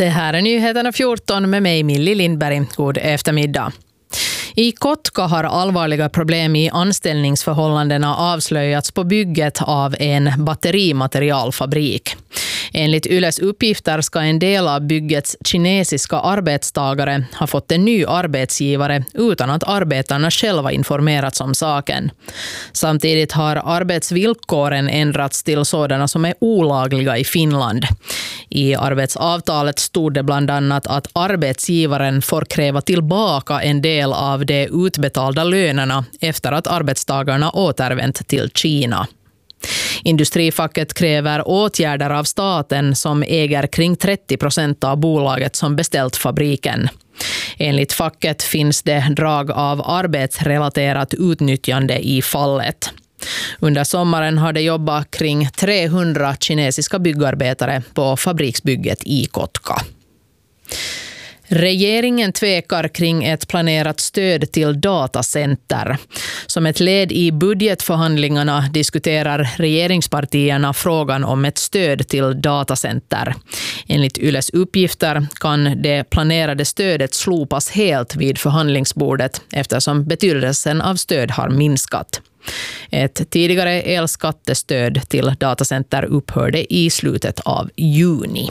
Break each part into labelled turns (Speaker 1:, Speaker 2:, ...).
Speaker 1: Det här är nyheterna 14 med mig Millie Lindberg. God eftermiddag. I Kotka har allvarliga problem i anställningsförhållandena avslöjats på bygget av en batterimaterialfabrik. Enligt Yles uppgifter ska en del av byggets kinesiska arbetstagare ha fått en ny arbetsgivare utan att arbetarna själva informerats om saken. Samtidigt har arbetsvillkoren ändrats till sådana som är olagliga i Finland. I arbetsavtalet stod det bland annat att arbetsgivaren får kräva tillbaka en del av de utbetalda lönerna efter att arbetstagarna återvänt till Kina. Industrifacket kräver åtgärder av staten som äger kring 30% av bolaget som beställt fabriken. Enligt facket finns det drag av arbetsrelaterat utnyttjande i fallet. Under sommaren har det jobbat kring 300 kinesiska byggarbetare på fabriksbygget i Kotka. Regeringen tvekar kring ett planerat stöd till datacenter. Som ett led i budgetförhandlingarna diskuterar regeringspartierna frågan om ett stöd till datacenter. Enligt Yles uppgifter kan det planerade stödet slopas helt vid förhandlingsbordet eftersom betydelsen av stöd har minskat. Ett tidigare elskattestöd till datacenter upphörde i slutet av juni.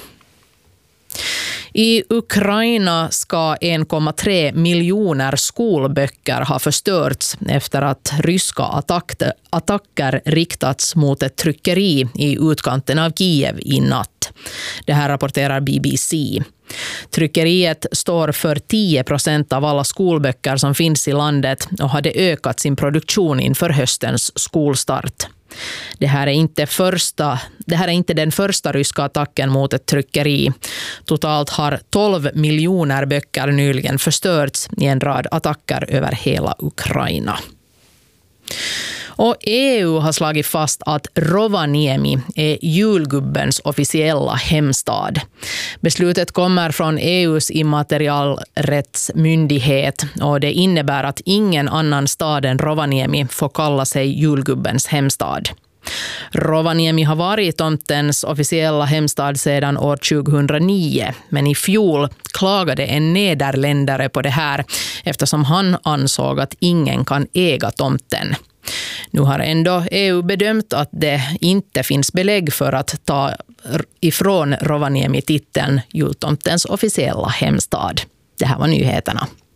Speaker 1: I Ukraina ska 1,3 miljoner skolböcker ha förstörts efter att ryska attacker riktats mot ett tryckeri i utkanten av Kiev i natt. Det här rapporterar BBC. Tryckeriet står för 10% av alla skolböcker som finns i landet och hade ökat sin produktion inför höstens skolstart. Det här är inte den första ryska attacken mot ett tryckeri. Totalt har 12 miljoner böcker nyligen förstörts i en rad attacker över hela Ukraina. Och EU har slagit fast att Rovaniemi är julgubbens officiella hemstad. Beslutet kommer från EUs immaterialrättsmyndighet och det innebär att ingen annan stad än Rovaniemi får kalla sig julgubbens hemstad. Rovaniemi har varit tomtens officiella hemstad sedan år 2009, men i fjol klagade en nederländare på det här eftersom han ansåg att ingen kan äga tomten. Nu har ändå EU bedömt att det inte finns belägg för att ta ifrån Rovaniemi titeln jultomtens officiella hemstad. Det här var nyheterna.